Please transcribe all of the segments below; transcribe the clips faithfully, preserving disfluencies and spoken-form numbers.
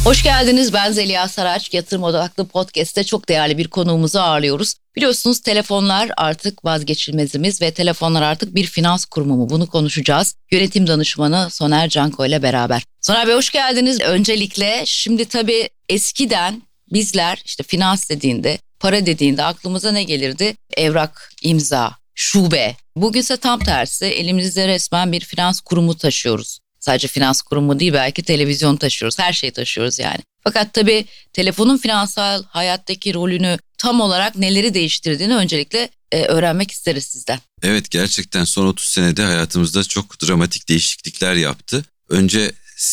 Hoş geldiniz. Ben Zeliha Saraç. Yatırım Odaklı Podcast'te çok değerli bir konuğumuzu ağırlıyoruz. Biliyorsunuz telefonlar artık vazgeçilmezimiz ve telefonlar artık bir finans kurumu mu? Bunu konuşacağız. Yönetim danışmanı Soner Canko ile beraber. Soner Bey hoş geldiniz. Öncelikle şimdi tabii eskiden bizler işte finans dediğinde, para dediğinde aklımıza ne gelirdi? Evrak, imza, şube. Bugünse tam tersi, elimizde resmen bir finans kurumu taşıyoruz. Sadece finans kurumu değil, belki televizyon taşıyoruz, her şeyi taşıyoruz yani. Fakat tabii telefonun finansal hayattaki rolünü tam olarak neleri değiştirdiğini öncelikle e, öğrenmek isteriz sizden. Evet, gerçekten son otuz senede hayatımızda çok dramatik değişiklikler yaptı. Önce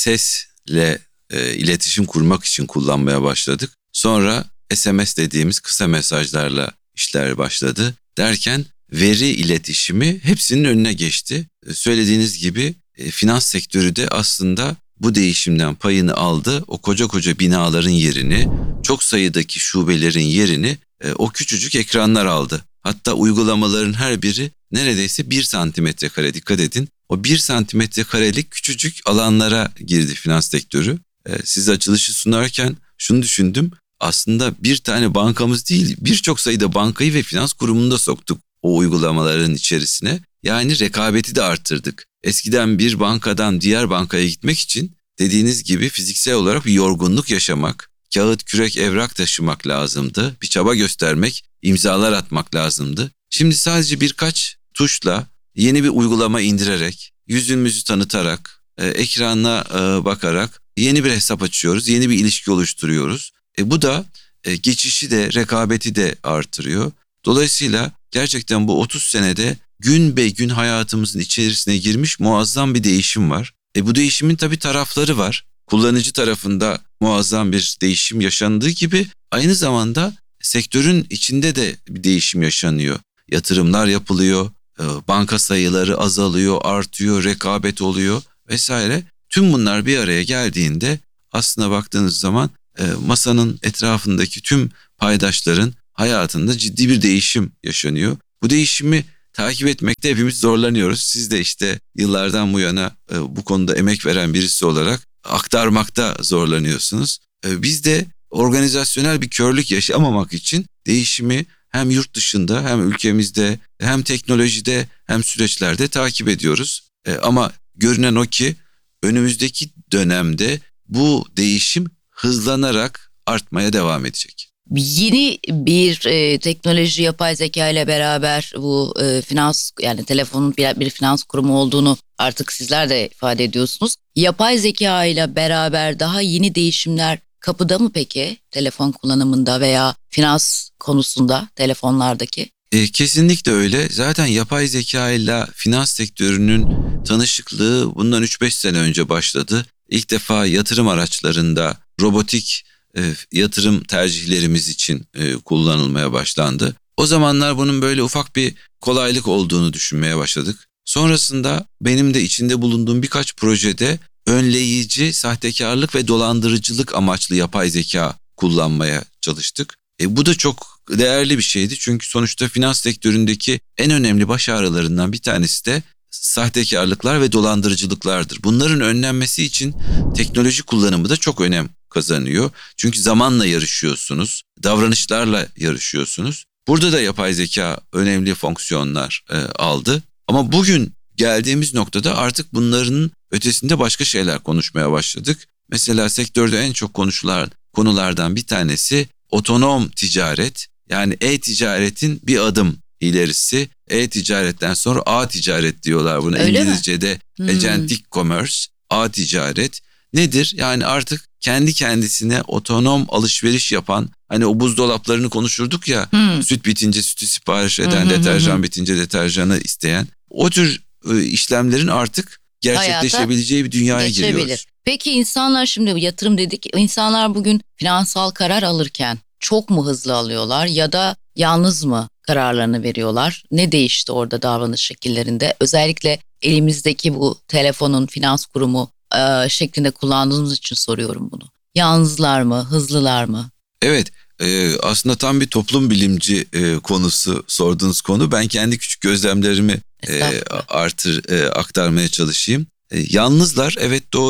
sesle e, iletişim kurmak için kullanmaya başladık. Sonra S M S dediğimiz kısa mesajlarla işler başladı. Derken veri iletişimi hepsinin önüne geçti. E, söylediğiniz gibi e, finans sektörü de aslında bu değişimden payını aldı. O koca koca binaların yerini, çok sayıdaki şubelerin yerini e, o küçücük ekranlar aldı. Hatta uygulamaların her biri neredeyse bir santimetre kare, dikkat edin. O bir santimetre karelik küçücük alanlara girdi finans sektörü. E, size açılışı sunarken şunu düşündüm. Aslında bir tane bankamız değil, birçok sayıda bankayı ve finans kurumunu da soktuk o uygulamaların içerisine. Yani rekabeti de arttırdık. Eskiden bir bankadan diğer bankaya gitmek için dediğiniz gibi fiziksel olarak bir yorgunluk yaşamak, kağıt, kürek, evrak taşımak lazımdı. Bir çaba göstermek, imzalar atmak lazımdı. Şimdi sadece birkaç tuşla yeni bir uygulama indirerek, yüzümüzü tanıtarak, e, ekrana e, bakarak yeni bir hesap açıyoruz, yeni bir ilişki oluşturuyoruz. E, bu da e, geçişi de, rekabeti de artırıyor. Dolayısıyla gerçekten bu otuz senede gün be gün hayatımızın içerisine girmiş muazzam bir değişim var. E bu değişimin tabii tarafları var. Kullanıcı tarafında muazzam bir değişim yaşandığı gibi aynı zamanda sektörün içinde de bir değişim yaşanıyor. Yatırımlar yapılıyor, banka sayıları azalıyor, artıyor, rekabet oluyor vesaire. Tüm bunlar bir araya geldiğinde aslına baktığınız zaman masanın etrafındaki tüm paydaşların hayatında ciddi bir değişim yaşanıyor. Bu değişimi takip etmekte hepimiz zorlanıyoruz. Siz de işte yıllardan bu yana e, bu konuda emek veren birisi olarak aktarmakta zorlanıyorsunuz. E, biz de organizasyonel bir körlük yaşamamak için değişimi hem yurt dışında hem ülkemizde hem teknolojide hem süreçlerde takip ediyoruz. E, ama görünen o ki önümüzdeki dönemde bu değişim hızlanarak artmaya devam edecek. Yeni bir e, teknoloji, yapay zeka ile beraber bu e, finans, yani telefonun bir, bir finans kurumu olduğunu artık sizler de ifade ediyorsunuz. Yapay zeka ile beraber daha yeni değişimler kapıda mı peki telefon kullanımında veya finans konusunda telefonlardaki? E, kesinlikle öyle. Zaten yapay zeka ile finans sektörünün tanışıklığı bundan üç beş sene önce başladı. İlk defa yatırım araçlarında robotik E, yatırım tercihlerimiz için e, kullanılmaya başlandı. O zamanlar bunun böyle ufak bir kolaylık olduğunu düşünmeye başladık. Sonrasında benim de içinde bulunduğum birkaç projede önleyici, sahtekarlık ve dolandırıcılık amaçlı yapay zeka kullanmaya çalıştık. E, bu da çok değerli bir şeydi çünkü sonuçta finans sektöründeki en önemli baş ağrılarından bir tanesi de sahtekarlıklar ve dolandırıcılıklardır. Bunların önlenmesi için teknoloji kullanımı da çok önem kazanıyor. Çünkü zamanla yarışıyorsunuz, davranışlarla yarışıyorsunuz. Burada da yapay zeka önemli fonksiyonlar e, aldı. Ama bugün geldiğimiz noktada artık bunların ötesinde başka şeyler konuşmaya başladık. Mesela sektörde en çok konuşulan konulardan bir tanesi otonom ticaret. Yani e-ticaretin bir adım ilerisi. E-ticaretten sonra A-ticaret diyorlar buna. Öyle İngilizce'de hmm. agentic commerce, A-ticaret. Nedir? Yani artık kendi kendisine otonom alışveriş yapan, hani o buzdolaplarını konuşurduk ya, hmm. süt bitince sütü sipariş eden, hmm. deterjan bitince deterjanı isteyen, o tür e, işlemlerin artık gerçekleşebileceği hayata bir dünyaya geçebilir. Giriyoruz. Peki insanlar, şimdi yatırım dedik, insanlar bugün finansal karar alırken çok mu hızlı alıyorlar ya da yalnız mı kararlarını veriyorlar? Ne değişti orada davranış şekillerinde? Özellikle elimizdeki bu telefonun finans kurumu e, şeklinde kullandığımız için soruyorum bunu. Yalnızlar mı, hızlılar mı? Evet, e, aslında tam bir toplum bilimci e, konusu sorduğunuz konu. Ben kendi küçük gözlemlerimi e, artır e, aktarmaya çalışayım. E, yalnızlar, evet doğru.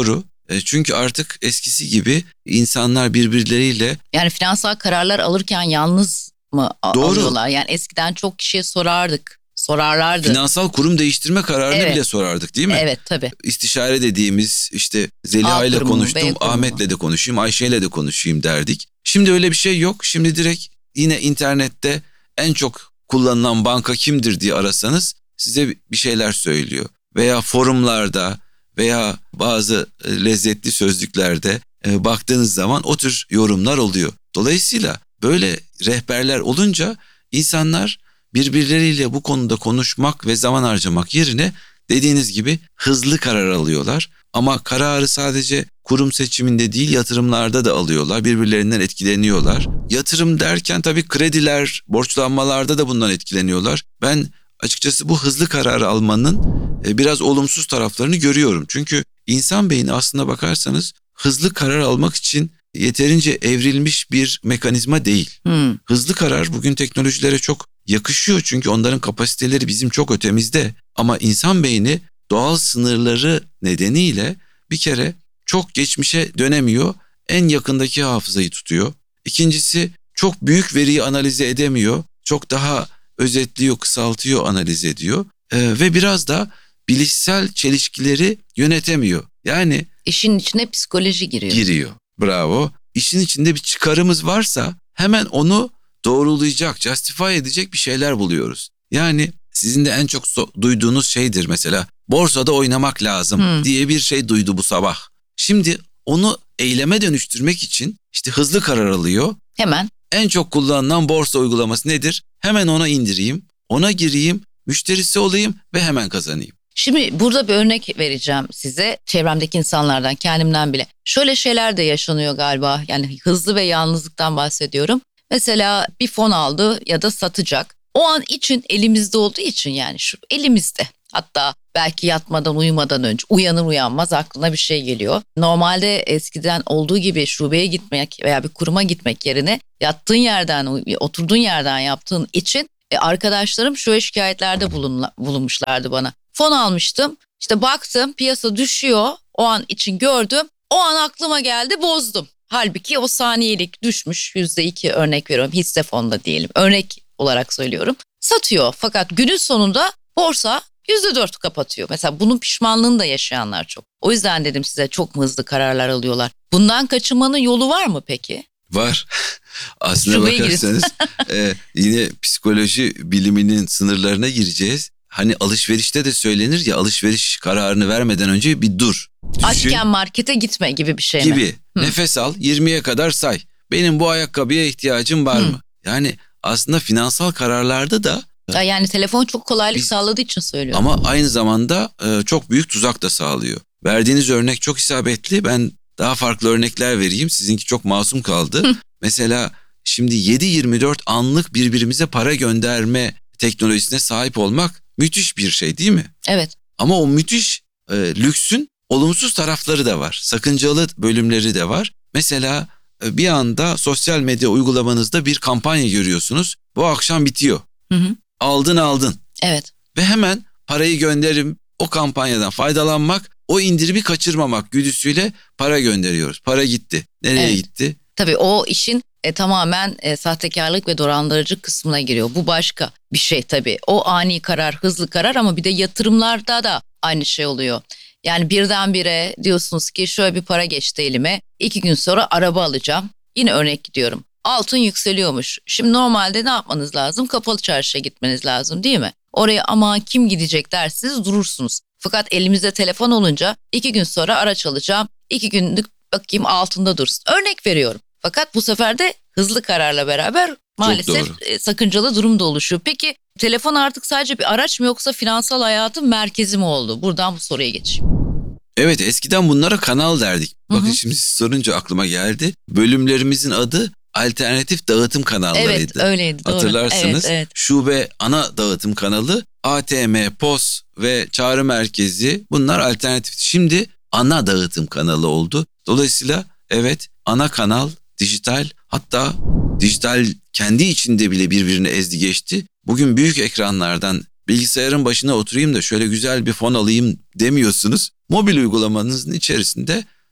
E, çünkü artık eskisi gibi insanlar birbirleriyle... Yani finansal kararlar alırken yalnız mı a- Doğru. alıyorlar? Yani eskiden çok kişiye sorardık, sorarlardı. Finansal kurum değiştirme kararını Evet. bile sorardık değil mi? Evet tabii. İstişare dediğimiz işte Zeliha A ile kurumu, konuştum, B kurumu. Ahmet'le de konuşayım, Ayşe'yle de konuşayım derdik. Şimdi öyle bir şey yok. Şimdi direkt yine internette en çok kullanılan banka kimdir diye arasanız size bir şeyler söylüyor. Veya forumlarda veya bazı lezzetli sözlüklerde e, baktığınız zaman o tür yorumlar oluyor. Dolayısıyla böyle rehberler olunca insanlar birbirleriyle bu konuda konuşmak ve zaman harcamak yerine dediğiniz gibi hızlı karar alıyorlar. Ama kararı sadece kurum seçiminde değil yatırımlarda da alıyorlar. Birbirlerinden etkileniyorlar. Yatırım derken tabii krediler, borçlanmalarda da bundan etkileniyorlar. Ben açıkçası bu hızlı kararı almanın biraz olumsuz taraflarını görüyorum. Çünkü insan beyni aslına bakarsanız hızlı karar almak için yeterince evrilmiş bir mekanizma değil. Hmm. Hızlı karar bugün teknolojilere çok yakışıyor çünkü onların kapasiteleri bizim çok ötemizde. Ama insan beyni doğal sınırları nedeniyle bir kere çok geçmişe dönemiyor. En yakındaki hafızayı tutuyor. İkincisi çok büyük veriyi analize edemiyor. Çok daha özetliyor, kısaltıyor, analiz ediyor. Ee, ve biraz da bilişsel çelişkileri yönetemiyor. Yani İşin içine psikoloji giriyor. Giriyor. Bravo. İşin içinde bir çıkarımız varsa hemen onu doğrulayacak, justify edecek bir şeyler buluyoruz. Yani sizin de en çok so- duyduğunuz şeydir mesela borsada oynamak lazım Hmm. diye bir şey duydu bu sabah. Şimdi onu eyleme dönüştürmek için işte hızlı karar alıyor. Hemen. En çok kullanılan borsa uygulaması nedir? Hemen ona indireyim, ona gireyim, müşterisi olayım ve hemen kazanayım. Şimdi burada bir örnek vereceğim size çevremdeki insanlardan, kendimden bile. Şöyle şeyler de yaşanıyor galiba, yani hızlı ve yalnızlıktan bahsediyorum. Mesela bir fon aldı ya da satacak. O an için elimizde olduğu için, yani şu elimizde. Hatta belki yatmadan uyumadan önce uyanır uyanmaz aklına bir şey geliyor. Normalde eskiden olduğu gibi şubeye gitmek veya bir kuruma gitmek yerine yattığın yerden, oturduğun yerden yaptığın için e, arkadaşlarım şöyle şikayetlerde bulunla, bulunmuşlardı bana. Fon almıştım, işte baktım piyasa düşüyor, o an için gördüm, o an aklıma geldi, bozdum. Halbuki o saniyelik düşmüş, yüzde iki örnek veriyorum, hisse fonda diyelim, örnek olarak söylüyorum, satıyor. Fakat günün sonunda borsa yüzde dört kapatıyor. Mesela bunun pişmanlığını da yaşayanlar çok. O yüzden dedim size, çok mu hızlı kararlar alıyorlar? Bundan kaçınmanın yolu var mı peki? Var. Aslına Şubeye bakarsanız e, yine psikoloji biliminin sınırlarına gireceğiz. Hani alışverişte de söylenir ya, alışveriş kararını vermeden önce bir dur. Düşün, Açken markete gitme gibi bir şey mi? gibi. Hı. Nefes al, yirmiye kadar say. Benim bu ayakkabıya ihtiyacım var Hı. mı? Yani aslında finansal kararlarda da... Yani telefon çok kolaylık biz, sağladığı için söylüyorum. Ama aynı zamanda e, çok büyük tuzak da sağlıyor. Verdiğiniz örnek çok isabetli. Ben daha farklı örnekler vereyim. Sizinki çok masum kaldı. Hı. Mesela şimdi yedi yirmi dört anlık birbirimize para gönderme teknolojisine sahip olmak müthiş bir şey değil mi? Evet. Ama o müthiş e, lüksün olumsuz tarafları da var. Sakıncalı bölümleri de var. Mesela e, bir anda sosyal medya uygulamanızda bir kampanya görüyorsunuz. Bu akşam bitiyor. Hı hı. Aldın aldın. Evet. Ve hemen parayı gönderim, o kampanyadan faydalanmak, o indirimi kaçırmamak güdüsüyle para gönderiyoruz. Para gitti. Nereye evet. gitti? Tabii o işin e, tamamen e, sahtekarlık ve dolandırıcı kısmına giriyor. Bu başka bir şey tabii. O ani karar, hızlı karar, ama bir de yatırımlarda da aynı şey oluyor. Yani birdenbire diyorsunuz ki şöyle bir para geçti elime, iki gün sonra araba alacağım. Yine örnek gidiyorum. Altın yükseliyormuş. Şimdi normalde ne yapmanız lazım? Kapalı çarşıya gitmeniz lazım değil mi? Oraya ama kim gidecek dersiniz, durursunuz. Fakat elimizde telefon olunca iki gün sonra araç alacağım. İki günlük bakayım altında dursun. Örnek veriyorum. Fakat bu sefer de hızlı kararla beraber maalesef sakıncalı durum da oluşuyor. Peki telefon artık sadece bir araç mı, yoksa finansal hayatın merkezi mi oldu? Buradan bu soruya geçeyim. Evet, eskiden bunlara kanal derdik. Bakın, hı hı. Şimdi siz sorunca aklıma geldi. Bölümlerimizin adı alternatif dağıtım kanallarıydı. Evet, öyleydi, doğru. Hatırlarsanız evet, evet. şube ana dağıtım kanalı, A T M, P O S ve çağrı merkezi, bunlar alternatif. Şimdi ana dağıtım kanalı oldu. Dolayısıyla evet, ana kanal dijital, hatta dijital kendi içinde bile birbirini ezdi geçti. Bugün büyük ekranlardan bilgisayarın başına oturayım da şöyle güzel bir fon alayım demiyorsunuz. Mobil uygulamanızın içerisinde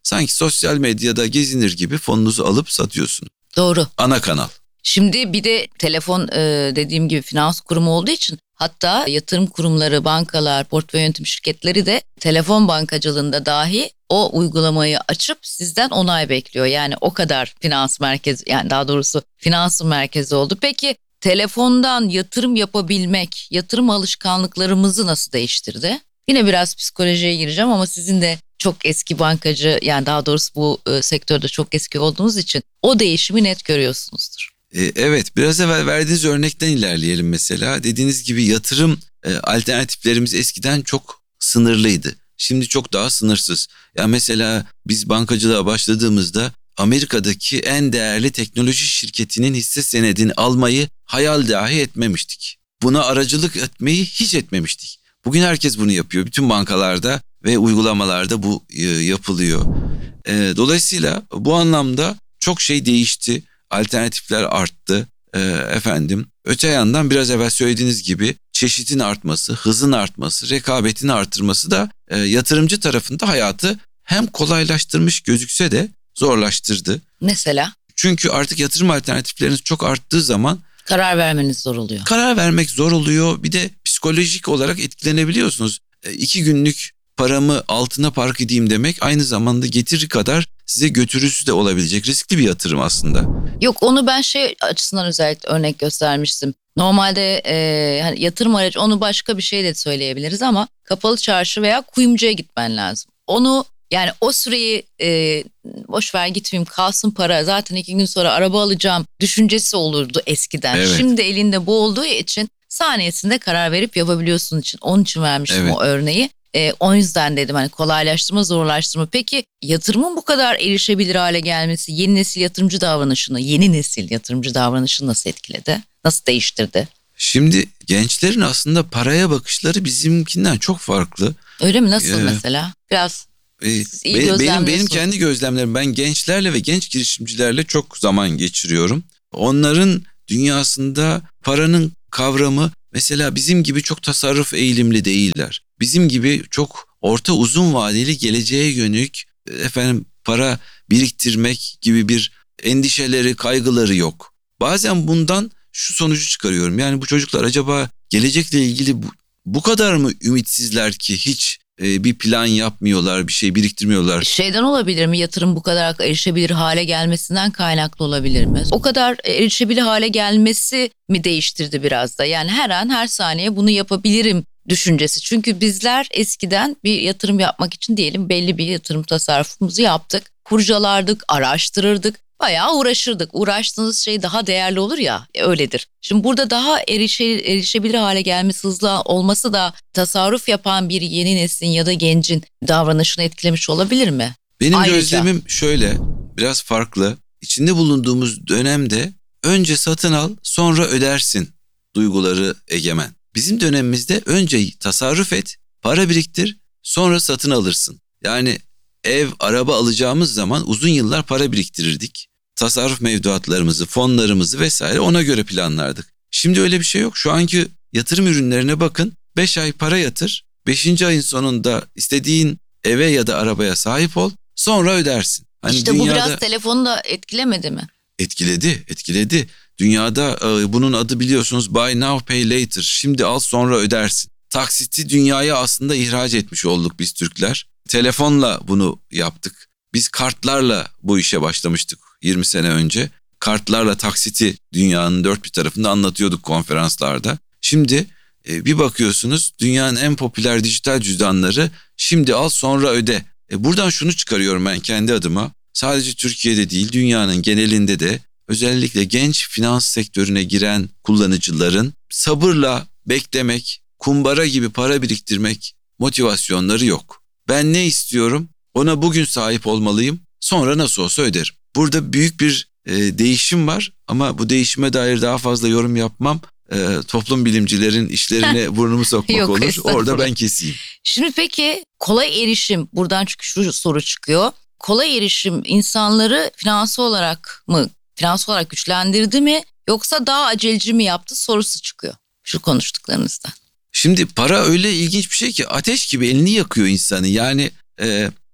Sanki sosyal medyada gezinir gibi fonunuzu alıp satıyorsun. Doğru. Ana kanal. Şimdi bir de telefon e, dediğim gibi finans kurumu olduğu için hatta yatırım kurumları, bankalar, portföy yönetim şirketleri de telefon bankacılığında dahi o uygulamayı açıp sizden onay bekliyor. Yani o kadar finans merkezi, yani daha doğrusu finansın merkezi oldu. Peki telefondan yatırım yapabilmek yatırım alışkanlıklarımızı nasıl değiştirdi? Yine biraz psikolojiye gireceğim ama sizin de çok eski bankacı, yani daha doğrusu bu e, sektörde çok eski olduğunuz için o değişimi net görüyorsunuzdur. E, evet, biraz evvel verdiğiniz örnekten ilerleyelim mesela. Dediğiniz gibi yatırım e, alternatiflerimiz eskiden çok sınırlıydı. Şimdi çok daha sınırsız. Ya mesela biz bankacılığa başladığımızda Amerika'daki en değerli teknoloji şirketinin hisse senedini almayı hayal dahi etmemiştik. Buna aracılık etmeyi hiç etmemiştik. Bugün herkes bunu yapıyor. Bütün bankalarda ve uygulamalarda bu e, yapılıyor. E, dolayısıyla bu anlamda çok şey değişti. Alternatifler arttı. E, efendim. Öte yandan biraz evvel söylediğiniz gibi çeşitin artması, hızın artması, rekabetin artırması da e, yatırımcı tarafında hayatı hem kolaylaştırmış gözükse de zorlaştırdı. Mesela? Çünkü artık yatırım alternatifleriniz çok arttığı zaman karar vermeniz zor oluyor. Karar vermek zor oluyor. Bir de psikolojik olarak etkilenebiliyorsunuz. E, iki günlük paramı altına park edeyim demek aynı zamanda getiri kadar size götürüsü de olabilecek riskli bir yatırım aslında. Yok, onu ben şey açısından özellikle örnek göstermiştim. Normalde e, hani yatırım aracı, onu başka bir şey de söyleyebiliriz ama kapalı çarşı veya kuyumcuya gitmen lazım. Onu yani o süreyi e, boş ver gitmeyeyim kalsın para, zaten iki gün sonra araba alacağım düşüncesi olurdu eskiden. Evet. Şimdi elinde bu olduğu için saniyesinde karar verip yapabiliyorsun için. Onun için vermiştim Evet. o örneği. E, o yüzden dedim hani kolaylaştırma, zorlaştırma. Peki yatırımın bu kadar erişebilir hale gelmesi yeni nesil yatırımcı davranışını, yeni nesil yatırımcı davranışını nasıl etkiledi? Nasıl değiştirdi? Şimdi gençlerin aslında paraya bakışları bizimkinden çok farklı. Öyle mi? Nasıl Ee, mesela? Biraz Ee, siz iyi be- benim gözlemliyorsunuz. benim kendi gözlemlerim. Ben gençlerle ve genç girişimcilerle çok zaman geçiriyorum. Onların dünyasında paranın kavramı mesela bizim gibi çok tasarruf eğilimli değiller. Bizim gibi çok orta uzun vadeli geleceğe yönelik efendim para biriktirmek gibi bir endişeleri, kaygıları yok. Bazen bundan şu sonucu çıkarıyorum. Yani bu çocuklar acaba gelecekle ilgili bu, bu kadar mı ümitsizler ki hiç e, bir plan yapmıyorlar, bir şey biriktirmiyorlar? Şeyden olabilir mi? Yatırım bu kadar erişebilir hale gelmesinden kaynaklı olabilir mi? O kadar erişebilir hale gelmesi mi değiştirdi biraz da? Yani her an her saniye bunu yapabilirim düşüncesi. Çünkü bizler eskiden bir yatırım yapmak için diyelim belli bir yatırım tasarrufumuzu yaptık. Kurcalardık, araştırırdık. Bayağı uğraşırdık. Uğraştığınız şey daha değerli olur ya, öyledir. Şimdi burada daha erişe, erişebilir hale gelmesi, hızlı olması da tasarruf yapan bir yeni neslin ya da gencin davranışını etkilemiş olabilir mi? Benim Ayrıca. gözlemim şöyle, biraz farklı. İçinde bulunduğumuz dönemde önce satın al, sonra ödersin duyguları egemen. Bizim dönemimizde önce tasarruf et, para biriktir, sonra satın alırsın. Yani ev, araba alacağımız zaman uzun yıllar para biriktirirdik. Tasarruf mevduatlarımızı, fonlarımızı vesaire ona göre planlardık. Şimdi öyle bir şey yok. Şu anki yatırım ürünlerine bakın. beş ay para yatır. beşinci ayın sonunda istediğin eve ya da arabaya sahip ol. Sonra ödersin. Hani işte dünyada... bu biraz telefonu da etkilemedi mi? Etkiledi, etkiledi. Dünyada e, bunun adı biliyorsunuz buy now pay later. Şimdi al sonra ödersin. Taksiti dünyaya aslında ihraç etmiş olduk biz Türkler. Telefonla bunu yaptık. Biz kartlarla bu işe başlamıştık yirmi sene önce. Kartlarla taksiti dünyanın dört bir tarafında anlatıyorduk konferanslarda. Şimdi e, bir bakıyorsunuz dünyanın en popüler dijital cüzdanları şimdi al sonra öde. E, buradan şunu çıkarıyorum ben kendi adıma. Sadece Türkiye'de değil dünyanın genelinde de özellikle genç finans sektörüne giren kullanıcıların sabırla beklemek, kumbara gibi para biriktirmek motivasyonları yok. Ben ne istiyorum? Ona bugün sahip olmalıyım. Sonra nasıl olsa öderim. Burada büyük bir e, değişim var ama bu değişime dair daha fazla yorum yapmam. E, toplum bilimcilerin işlerine burnumu sokmak Yok, olur. estağfurullah. Orada ben keseyim. Şimdi peki kolay erişim, buradan çünkü şu soru çıkıyor. Kolay erişim insanları finansal olarak mı, finansal olarak güçlendirdi mi yoksa daha aceleci mi yaptı sorusu çıkıyor şu konuştuklarınızdan. Şimdi para öyle ilginç bir şey ki ateş gibi elini yakıyor insanı. Yani e,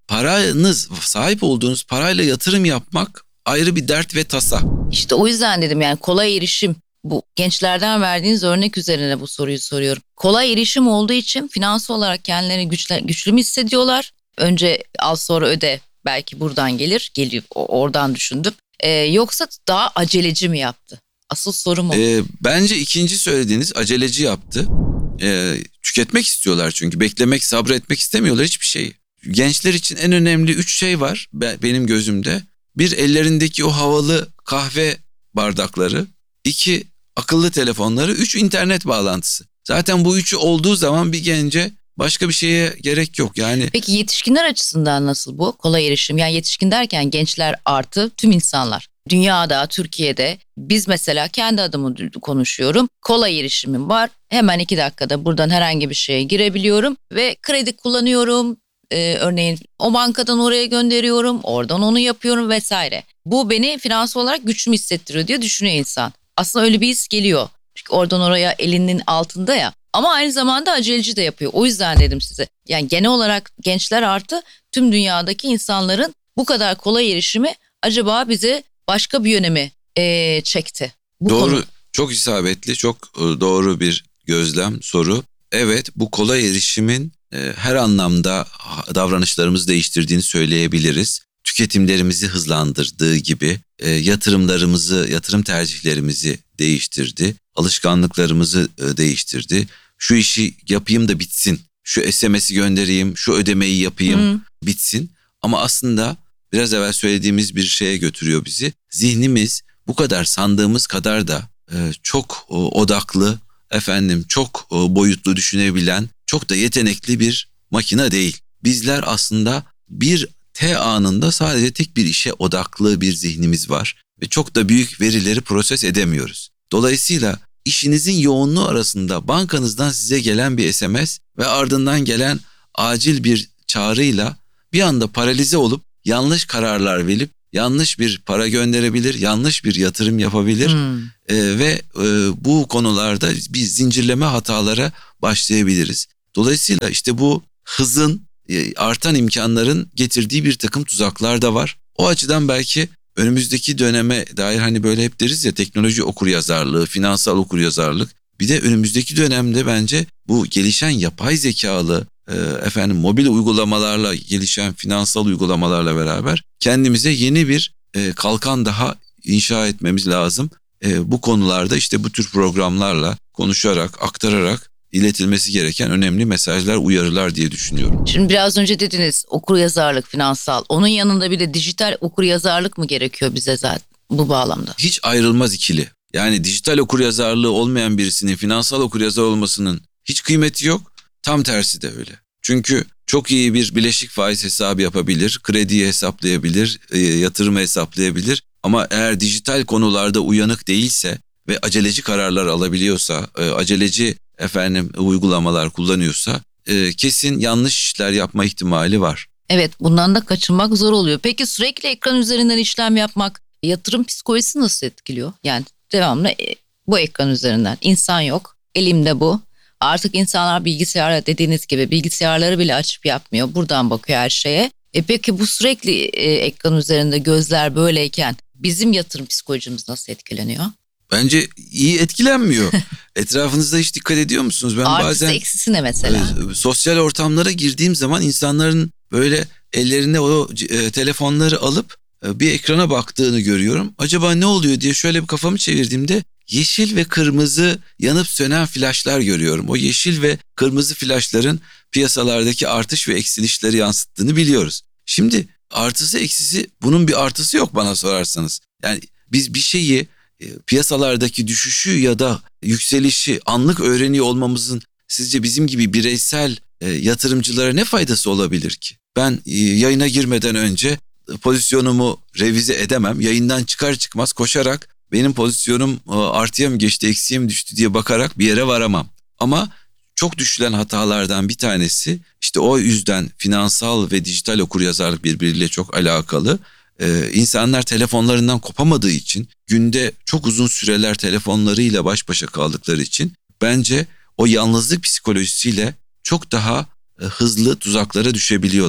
paranız, sahip olduğunuz parayla yatırım yapmak ayrı bir dert ve tasa. İşte o yüzden dedim yani kolay erişim. Bu gençlerden verdiğiniz örnek üzerine bu soruyu soruyorum. Kolay erişim olduğu için finansal olarak kendilerini güçlü, güçlü mü hissediyorlar? Önce al sonra öde, belki buradan gelir. Geliyor, oradan düşündüm. Ee, yoksa daha aceleci mi yaptı? Asıl sorum o. Ee, bence ikinci söylediğiniz aceleci yaptı. Ee, tüketmek istiyorlar çünkü. Beklemek, sabretmek istemiyorlar hiçbir şeyi. Gençler için en önemli üç şey var benim gözümde. Bir, ellerindeki o havalı kahve bardakları. İki, akıllı telefonları. Üç, internet bağlantısı. Zaten bu üçü olduğu zaman bir gence başka bir şeye gerek yok. Yani Peki yetişkinler açısından nasıl bu kolay erişim? Yani yetişkin derken gençler artı tüm insanlar. Dünyada, Türkiye'de biz mesela kendi adımı konuşuyorum. Kolay erişimim var. Hemen iki dakikada buradan herhangi bir şeye girebiliyorum ve kredi kullanıyorum. Ee, örneğin o bankadan oraya gönderiyorum, oradan onu yapıyorum vesaire. Bu beni finansal olarak güçlü hissettiriyor diye düşünüyor insan. Aslında öyle bir his geliyor. Çünkü oradan oraya elinin altında ya. Ama aynı zamanda aceleci de yapıyor. O yüzden dedim size. Yani genel olarak gençler artı tüm dünyadaki insanların bu kadar kolay erişimi acaba bizi başka bir yöne mi ee, çekti? Bu doğru, konu. çok isabetli, çok doğru bir gözlem, soru. Evet, bu kolay erişimin e, her anlamda davranışlarımızı değiştirdiğini söyleyebiliriz. Tüketimlerimizi hızlandırdığı gibi e, yatırımlarımızı, yatırım tercihlerimizi değiştirdi. Alışkanlıklarımızı e, değiştirdi. Şu işi yapayım da bitsin. Şu S M S'i göndereyim, şu ödemeyi yapayım, Hı. bitsin. Ama aslında biraz evvel söylediğimiz bir şeye götürüyor bizi. Zihnimiz bu kadar sandığımız kadar da e, çok e, odaklı, efendim çok e, boyutlu düşünebilen, çok da yetenekli bir makine değil. Bizler aslında bir T anında sadece tek bir işe odaklı bir zihnimiz var ve çok da büyük verileri proses edemiyoruz. Dolayısıyla işinizin yoğunluğu arasında bankanızdan size gelen bir S M S ve ardından gelen acil bir çağrıyla bir anda paralize olup yanlış kararlar verip yanlış bir para gönderebilir, yanlış bir yatırım yapabilir Hmm. e, ve e, bu konularda bir zincirleme hatalara başlayabiliriz. Dolayısıyla işte bu hızın, e, artan imkanların getirdiği bir takım tuzaklar da var. O açıdan belki önümüzdeki döneme dair hani böyle hep deriz ya, teknoloji okuryazarlığı, finansal okuryazarlık. Bir de önümüzdeki dönemde bence bu gelişen yapay zekalı, e, efendim mobil uygulamalarla, gelişen finansal uygulamalarla beraber kendimize yeni bir e, kalkan daha inşa etmemiz lazım. E, bu konularda işte bu tür programlarla konuşarak, aktararak iletilmesi gereken önemli mesajlar, uyarılar diye düşünüyorum. Şimdi biraz önce dediniz okuryazarlık finansal. Onun yanında bir de dijital okuryazarlık mı gerekiyor bize zaten bu bağlamda? Hiç ayrılmaz ikili. Yani dijital okuryazarlığı olmayan birisinin finansal okuryazar olmasının hiç kıymeti yok. Tam tersi de öyle. Çünkü çok iyi bir bileşik faiz hesabı yapabilir, krediyi hesaplayabilir, e, yatırımı hesaplayabilir. Ama eğer dijital konularda uyanık değilse ve aceleci kararlar alabiliyorsa, e, aceleci efendim uygulamalar kullanıyorsa e, kesin yanlış işler yapma ihtimali var. Evet, bundan da kaçınmak zor oluyor. Peki sürekli ekran üzerinden işlem yapmak yatırım psikolojisi nasıl etkiliyor? Yani devamlı e, bu ekran üzerinden. İnsan yok, elimde bu. Artık insanlar bilgisayarla dediğiniz gibi bilgisayarları bile açıp yapmıyor. Buradan bakıyor her şeye. E peki bu sürekli e, ekran üzerinde gözler böyleyken bizim yatırım psikolojimiz nasıl etkileniyor? Bence iyi etkilenmiyor. Etrafınızda hiç dikkat ediyor musunuz? Ben Artısı bazen eksisi ne mesela? e, sosyal ortamlara girdiğim zaman insanların böyle ellerine o e, telefonları alıp e, bir ekrana baktığını görüyorum. Acaba ne oluyor diye şöyle bir kafamı çevirdiğimde yeşil ve kırmızı yanıp sönen flaşlar görüyorum. O yeşil ve kırmızı flaşların piyasalardaki artış ve eksilişleri yansıttığını biliyoruz. Şimdi artısı eksisi, bunun bir artısı yok bana sorarsanız. Yani biz bir şeyi, piyasalardaki düşüşü ya da yükselişi anlık öğreniyor olmamızın sizce bizim gibi bireysel e, yatırımcılara ne faydası olabilir ki? Ben e, yayına girmeden önce e, pozisyonumu revize edemem. Yayından çıkar çıkmaz koşarak benim pozisyonum e, artıya mı geçti, eksiye mi düştü diye bakarak bir yere varamam. Ama çok düşülen hatalardan bir tanesi, işte o yüzden finansal ve dijital okuryazarlık birbiriyle çok alakalı. Ee, insanlar telefonlarından kopamadığı için, günde çok uzun süreler telefonlarıyla baş başa kaldıkları için bence o yalnızlık psikolojisiyle çok daha e, hızlı tuzaklara düşebiliyorlar.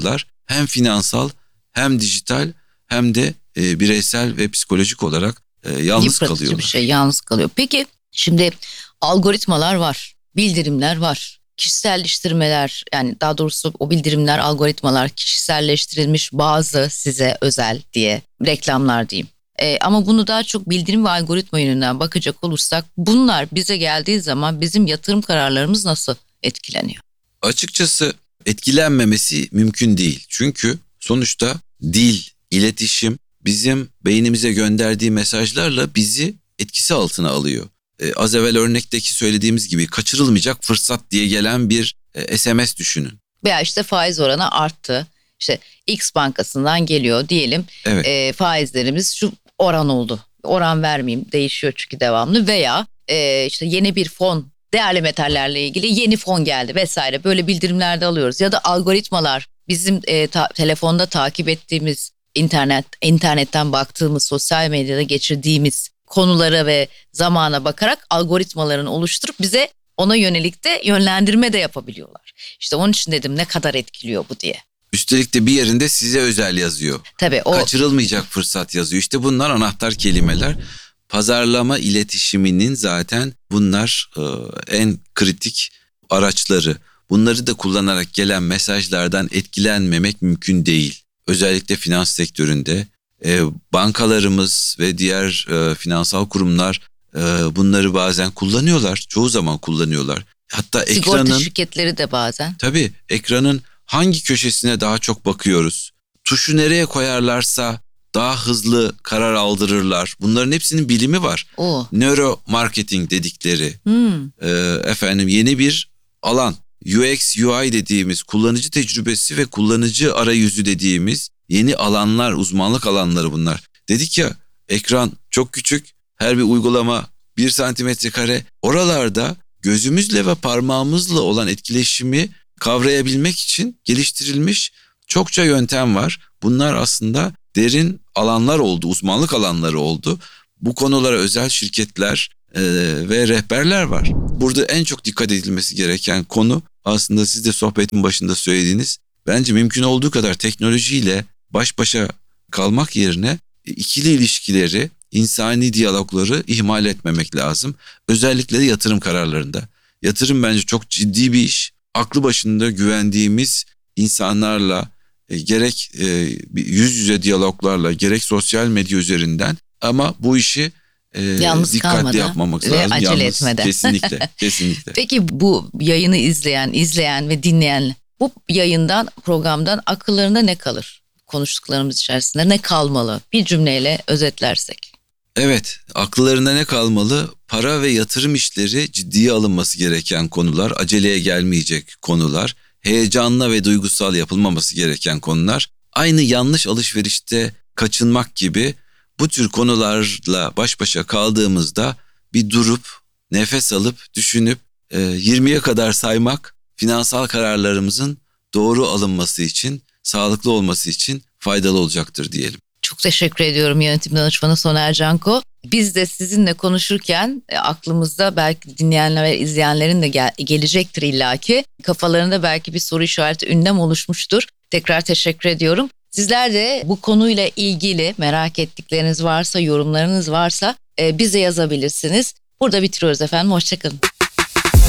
hem finansal hem dijital hem de e, bireysel ve psikolojik olarak e, yalnız Yıpratıcı kalıyorlar. bir şey, yalnız kalıyor. Peki şimdi algoritmalar var, bildirimler var, kişiselleştirmeler, yani daha doğrusu o bildirimler, algoritmalar kişiselleştirilmiş, bazı size özel diye reklamlar diyeyim. Ee, ama bunu daha çok bildirim ve algoritma yönünden bakacak olursak bunlar bize geldiği zaman bizim yatırım kararlarımız nasıl etkileniyor? Açıkçası etkilenmemesi mümkün değil. Çünkü sonuçta dil, iletişim bizim beynimize gönderdiği mesajlarla bizi etkisi altına alıyor. Ee, az evvel örnekteki söylediğimiz gibi kaçırılmayacak fırsat diye gelen bir e, S M S düşünün. Veya işte faiz oranı arttı. İşte X bankasından geliyor diyelim. Evet. E, faizlerimiz şu oran oldu. Oran vermeyeyim, değişiyor çünkü devamlı. Veya e, işte yeni bir fon, değerli metallerle ilgili yeni fon geldi vesaire, böyle bildirimler de alıyoruz. Ya da algoritmalar bizim e, ta- telefonda takip ettiğimiz, internet internetten baktığımız, sosyal medyada geçirdiğimiz konulara ve zamana bakarak algoritmaların oluşturup bize ona yönelik de yönlendirme de yapabiliyorlar. İşte onun için dedim ne kadar etkiliyor bu diye. Üstelik de bir yerinde size özel yazıyor. Tabii o Kaçırılmayacak fırsat yazıyor. İşte bunlar anahtar kelimeler. Pazarlama iletişiminin zaten bunlar e, en kritik araçları. Bunları da kullanarak gelen mesajlardan etkilenmemek mümkün değil. Özellikle finans sektöründe e, bankalarımız ve diğer e, finansal kurumlar e, bunları bazen kullanıyorlar. Çoğu zaman kullanıyorlar. Hatta sigorta ekranın şirketleri de bazen. tabii ekranın hangi köşesine daha çok bakıyoruz? Tuşu nereye koyarlarsa daha hızlı karar aldırırlar. Bunların hepsinin bilimi var. O. Nöro marketing dedikleri Hmm. e, efendim yeni bir alan. U X U I dediğimiz kullanıcı tecrübesi ve kullanıcı arayüzü dediğimiz yeni alanlar, uzmanlık alanları bunlar. Dedik ya, ekran çok küçük, her bir uygulama bir santimetre kare. Oralarda gözümüzle ve parmağımızla olan etkileşimi kavrayabilmek için geliştirilmiş çokça yöntem var. Bunlar aslında derin alanlar oldu, uzmanlık alanları oldu. Bu konulara özel şirketler e, ve rehberler var. Burada en çok dikkat edilmesi gereken konu aslında siz de sohbetin başında söylediğiniz, bence mümkün olduğu kadar teknolojiyle baş başa kalmak yerine ikili ilişkileri, insani diyalogları ihmal etmemek lazım. Özellikle de yatırım kararlarında. Yatırım bence çok ciddi bir iş. Aklı başında güvendiğimiz insanlarla e, gerek e, yüz yüze diyaloglarla gerek sosyal medya üzerinden, ama bu işi e, Yalnız dikkatli kalmadan yapmamak ve lazım. acele Yalnız, etmeden. Kesinlikle, kesinlikle. Peki bu yayını izleyen, izleyen ve dinleyen bu yayından, programdan akıllarında ne kalır? Konuştuklarımız içerisinde ne kalmalı? Bir cümleyle özetlersek. Evet, akıllarında ne kalmalı? Para ve yatırım işleri ciddiye alınması gereken konular, aceleye gelmeyecek konular, heyecanla ve duygusal yapılmaması gereken konular. Aynı yanlış alışverişte kaçınmak gibi bu tür konularla baş başa kaldığımızda bir durup, nefes alıp, düşünüp yirmiye kadar saymak finansal kararlarımızın doğru alınması için, sağlıklı olması için faydalı olacaktır diyelim. Çok teşekkür ediyorum yönetim danışmanı Soner Canko. Biz de sizinle konuşurken e, aklımızda belki dinleyenler ve izleyenlerin de gel- gelecektir illaki. Kafalarında belki bir soru işareti, ünlem oluşmuştur. Tekrar teşekkür ediyorum. Sizler de bu konuyla ilgili merak ettikleriniz varsa, yorumlarınız varsa e, bize yazabilirsiniz. Burada bitiriyoruz efendim. Hoşçakalın.